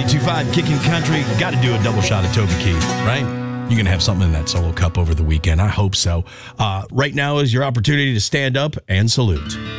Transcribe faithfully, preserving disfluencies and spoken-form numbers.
ninety-two point five Kicking Country. Got to do a double shot of Toby Keith, right? You're going to have something in that solo cup over the weekend. I hope so. Uh, right now is your opportunity to stand up and salute.